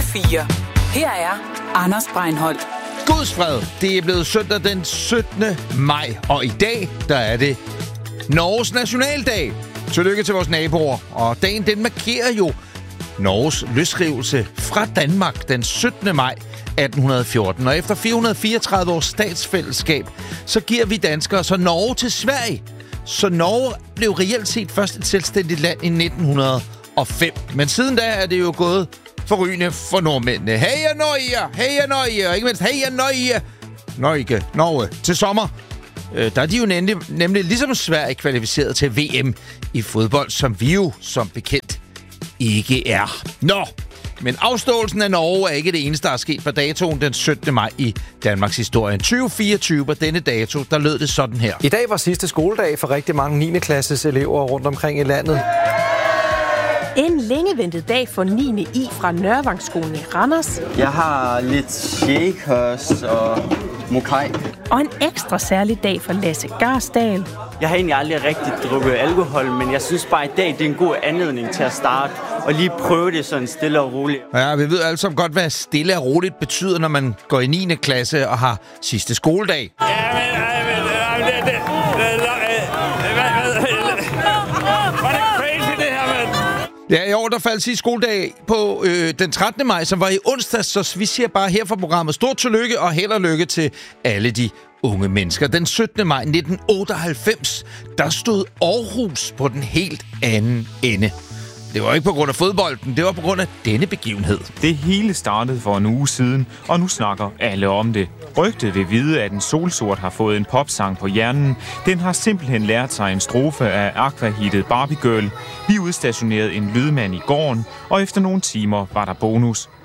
4. Her er Anders Breinholt. Guds fred. Det er blevet søndag den 17. maj, og i dag, der er det Norges nationaldag. Tillykke til vores naboer. Og dagen, den markerer jo Norges løsrivelse fra Danmark den 17. maj 1814. Og efter 434 års statsfællesskab, så giver vi danskere så Norge til Sverige. Så Norge blev reelt set først et selvstændigt land i 1905. Men siden da er det jo gået forrygende for nordmændene. Heia Norge! Heia Norge! Og ikke mindst heia Norge! Norge til sommer. Der er de jo nemlig ligesom Sverige kvalificeret til VM i fodbold, som vi jo som bekendt ikke er. Nå, men afståelsen af Norge er ikke det eneste, der er sket på datoen den 17. maj i Danmarks historie. 2024 på denne dato, der lød det sådan her. I dag var sidste skoledag for rigtig mange 9. klasses elever rundt omkring i landet. En længeventet dag for 9. I fra Nørrevangsskolen i Randers. Jeg har lidt shakers og mokai. Og en ekstra særlig dag for Lasse Garsdal. Jeg har egentlig aldrig rigtig drukket alkohol, men jeg synes bare, at i dag det er en god anledning til at starte og lige prøve det sådan stille og roligt. Ja, vi ved alle sammen godt, hvad stille og roligt betyder, når man går i 9. klasse og har sidste skoledag. Ja, i år der faldt sidste skoledag på den 13. maj, som var i onsdag, så vi siger bare her fra programmet stort tillykke og held og lykke til alle de unge mennesker. Den 17. maj 1998, der stod Aarhus på den helt anden ende. Det var ikke på grund af fodbolden, det var på grund af denne begivenhed. Det hele startede for en uge siden, og nu snakker alle om det. Rygtet vil vide, at en solsort har fået en popsang på hjernen. Den har simpelthen lært sig en strofe af Aqua-hittet Barbie Girl. Vi udstationerede en lydmand i gården, og efter nogle timer var der bonus.